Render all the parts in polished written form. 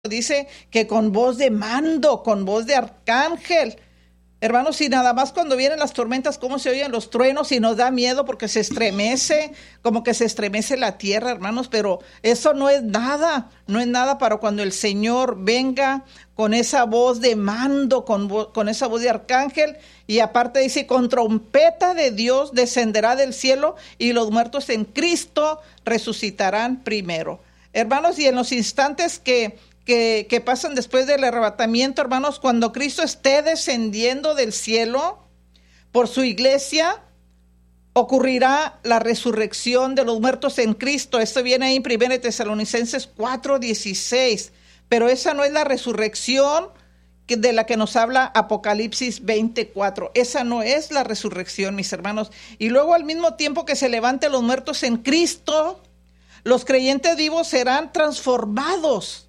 dice que con voz de mando, con voz de arcángel. Hermanos, y nada más cuando vienen las tormentas, cómo se oyen los truenos y nos da miedo porque se estremece, como que se estremece la tierra, hermanos, pero eso no es nada para cuando el Señor venga con esa voz de mando, con esa voz de arcángel, y aparte dice, con trompeta de Dios descenderá del cielo y los muertos en Cristo resucitarán primero. Hermanos, y en los instantes que pasan después del arrebatamiento, hermanos, cuando Cristo esté descendiendo del cielo por su iglesia, ocurrirá la resurrección de los muertos en Cristo. Esto viene ahí en 1 Tesalonicenses 4:16, pero esa no es la resurrección de la que nos habla Apocalipsis 24. Esa no es la resurrección, mis hermanos. Y luego, al mismo tiempo que se levanten los muertos en Cristo, los creyentes vivos serán transformados,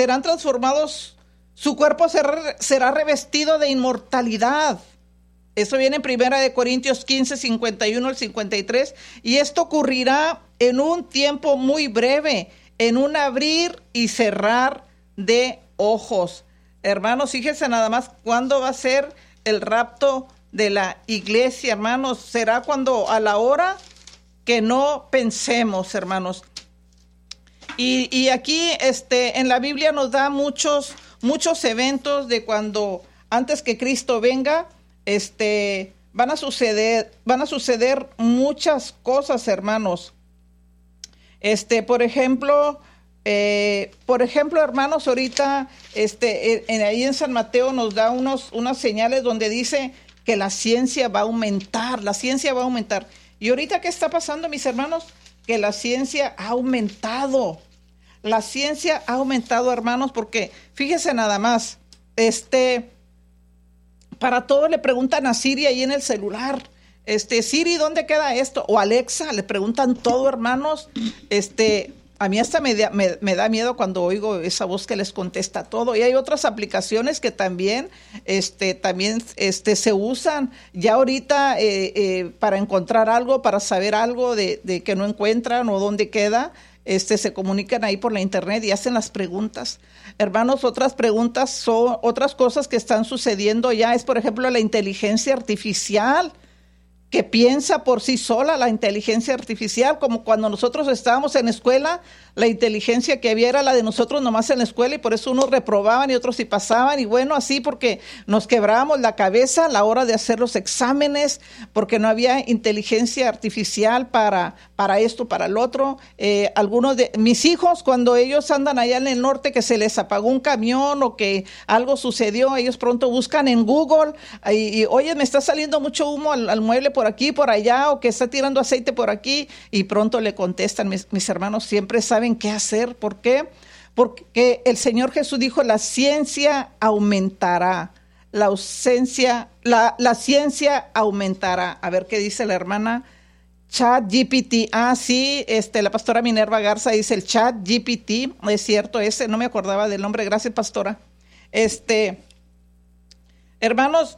su cuerpo será revestido de inmortalidad. Eso viene en 1 Corintios 15, 51 al 53, y esto ocurrirá en un tiempo muy breve, en un abrir y cerrar de ojos. Hermanos, fíjense nada más cuándo va a ser el rapto de la iglesia, hermanos. Será a la hora que no pensemos, hermanos. Y aquí en la Biblia nos da muchos eventos de cuando antes que Cristo venga, van a suceder muchas cosas, hermanos. Por ejemplo, hermanos, ahorita ahí en San Mateo nos da unas señales donde dice que la ciencia va a aumentar. Y ahorita, ¿qué está pasando, mis hermanos? Que la ciencia ha aumentado. Hermanos, porque fíjese nada más, para todo le preguntan a Siri ahí en el celular, Siri, ¿dónde queda esto? O Alexa, le preguntan todo, hermanos. A mí hasta me da miedo cuando oigo esa voz que les contesta todo. Y hay otras aplicaciones que también se usan ya ahorita para encontrar algo, para saber algo de que no encuentran o dónde queda. Se comunican ahí por la internet y hacen las preguntas. Hermanos, otras preguntas son otras cosas que están sucediendo ya. Es, por ejemplo, la inteligencia artificial, que piensa por sí sola, la inteligencia artificial, como cuando nosotros estábamos en escuela, la inteligencia que había era la de nosotros nomás en la escuela, y por eso unos reprobaban y otros sí pasaban, y bueno, así porque nos quebrábamos la cabeza a la hora de hacer los exámenes, porque no había inteligencia artificial para esto, para el otro. Algunos de mis hijos, cuando ellos andan allá en el norte, que se les apagó un camión o que algo sucedió, ellos pronto buscan en Google, y oye, me está saliendo mucho humo al mueble por aquí, por allá, o que está tirando aceite por aquí, y pronto le contestan. Mis hermanos siempre saben qué hacer. ¿Por qué? Porque el Señor Jesús dijo, la ciencia aumentará, la ciencia aumentará. A ver qué dice la hermana. ChatGPT, sí, la pastora Minerva Garza dice el ChatGPT, es cierto, no me acordaba del nombre, gracias, pastora. Hermanos,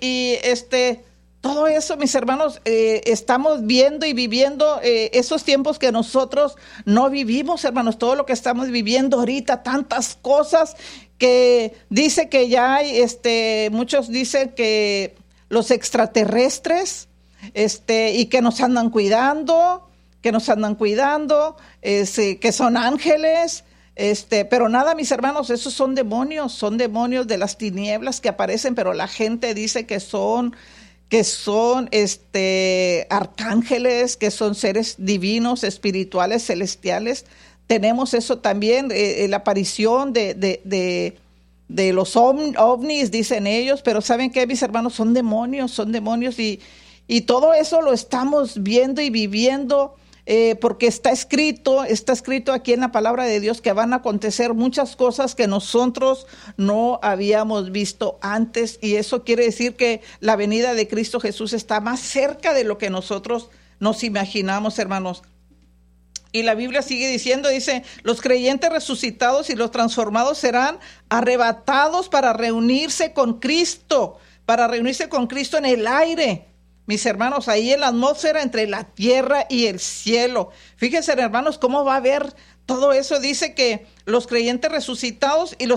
todo eso, mis hermanos, estamos viendo y viviendo esos tiempos que nosotros no vivimos, hermanos. Todo lo que estamos viviendo ahorita, tantas cosas que dice que ya hay, muchos dicen que los extraterrestres, y que nos andan cuidando, que son ángeles. Pero nada, mis hermanos, esos son demonios de las tinieblas que aparecen, pero la gente dice que son arcángeles, que son seres divinos, espirituales, celestiales. Tenemos eso también, la aparición de los ovnis, dicen ellos, pero ¿saben qué, mis hermanos? Son demonios, y todo eso lo estamos viendo y viviendo, porque está escrito aquí en la palabra de Dios que van a acontecer muchas cosas que nosotros no habíamos visto antes, y eso quiere decir que la venida de Cristo Jesús está más cerca de lo que nosotros nos imaginamos, hermanos. Y la Biblia sigue diciendo, dice, los creyentes resucitados y los transformados serán arrebatados para reunirse con Cristo en el aire. Mis hermanos, ahí en la atmósfera entre la tierra y el cielo. Fíjense, hermanos, cómo va a haber todo eso dice que los creyentes resucitados y los